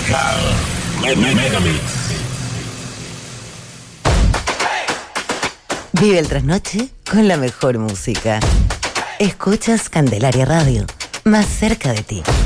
Megamix. Vive el trasnoche con la mejor música. Escuchas Candelaria Radio, más cerca de ti.